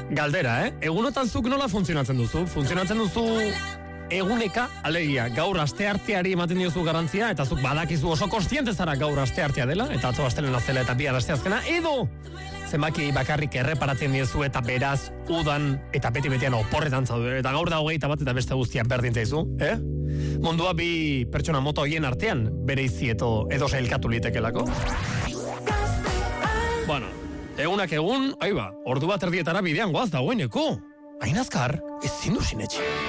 Galdera, egunotan zuk nola funtzionatzen duzu? Funtzionatzen duzu eguneka, alegia, gaur astearteari ematen diozu garantzia, eta zuk badakizu oso kontziente zara gaur asteartea dela, eta atzo astelena zela eta bihar asteazkena, edo zenbaki bakarrik erreparatzen diezu eta beraz udan eta beti-betian oporretan zaude, eta gaur da 21 eta beste guztia berdin zaizu, Mundua bi pertsona moto hoien artean bereizi edo sailkatu litekelako. Bueno, egun, ordu bat erdietara bidean goaz dagoeneko. Hain azkar, ezin du sinetxe.